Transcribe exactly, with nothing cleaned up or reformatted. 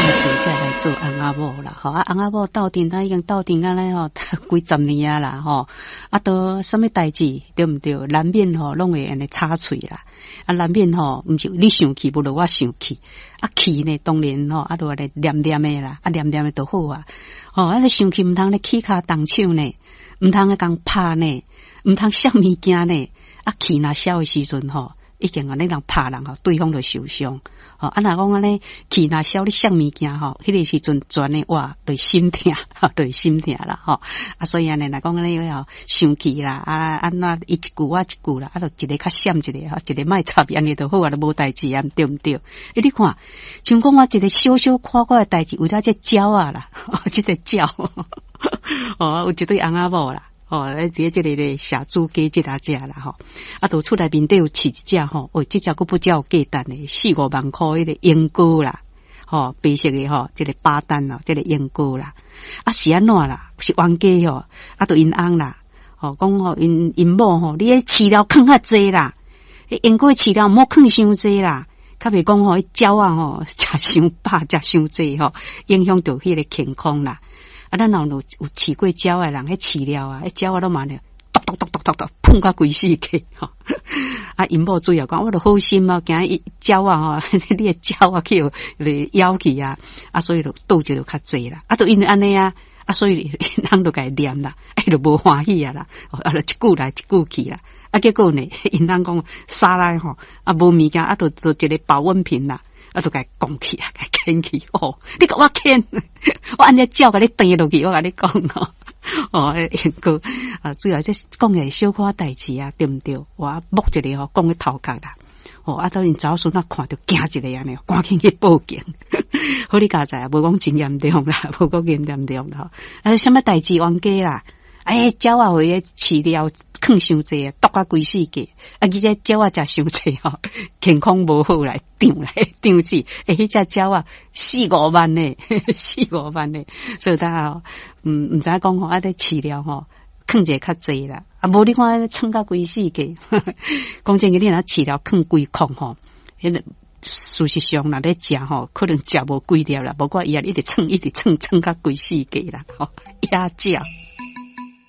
时再来做翁仔某啦，吼啊翁仔某斗阵，他已经斗阵啊咧吼，几十年啊啦吼，啊都什么代志对毋对？难免吼拢会安尼插嘴啦，啊难免吼，毋是你生气，不如我生气，啊气呢当然吼，啊都来念念的啦，啊念念的都好啊，吼啊你生气毋通咧起骹动手呢，毋通咧共拍呢，毋通摔物件呢，啊气若消的时阵吼。已经啊，你人拍人吼，对方就受伤。吼，啊，若讲安尼气若消你摔物件吼，迄个时阵全呢哇，对心疼，对心疼啦吼。啊，所以安尼若讲安尼要生气啦，啊，安怎伊一句我一句啦，啊，就一个较闪一个，哈，一个莫插安尼就好啊，就无代志啊，对毋对？诶，你看，像讲我一个小小看过诶代志，为了这鸟啊啦，这个鸟，哦，有一对翁仔某啦。哦，伫咧即个咧社猪鸡即搭只啦吼，啊，都出来面顶有饲一只吼，哦，即只佫不只有价单诶，四五万箍迄个鹰哥啦，吼，白色诶吼，即个巴丹哦，即个鹰哥啦，啊是安怎啦？是冤家吼，啊，都因翁啦，吼，讲吼因因某吼，你迄饲料囥较济啦，迄鹰哥饲料莫囥伤济啦，较袂讲吼，迄鸟啊吼，食伤饱，食伤济吼，影响到迄个健康啦。啊，咱若有有饲过鸟诶人，迄饲料啊，迄鸟啊都蛮咧，咚咚咚咚咚咚，碰到规世界吼。啊，因某主要讲，我都好心啊，惊伊鸟啊吼，你诶鸟啊去咧咬去啊，啊，所以就斗志就较济啦。啊，都因为安尼啊，啊，所以人就甲伊念啦，啊，就无欢喜啊啦，啊，就一句来一句去啦。啊，结果呢，因人讲杀来吼，啊，无物件，啊，就就一个保温瓶啦。啊，就甲伊讲起啊，甲伊牵起哦，你甲我牵，我安尼照甲你蹬落去，我甲你讲哦，哦，英哥啊，主要这讲诶小可代志啊，对毋对？我摸一个吼，讲个头壳啦，哦，啊，当因早孙啊看到惊一个安尼，赶紧去报警。好你家在啊，无讲真严重啦，无讲真严重啦，啊，什么代志冤家啦？哎，鸟啊，会饲料囥伤济，毒啊规世界，啊，伊这鸟啊食伤济吼，健康无好来长来长死，哎，迄只鸟啊四五万呢，四五万呢，所以大家吼，嗯，毋知影讲吼，啊，咧饲料吼，囥者较济啦，啊，无你看创甲规世界，讲真个，你若饲料囥规空吼，迄个事实上若咧食吼，可能食无几粒啦，无过伊啊一直创一直创创甲规世界啦，吼，野鸟。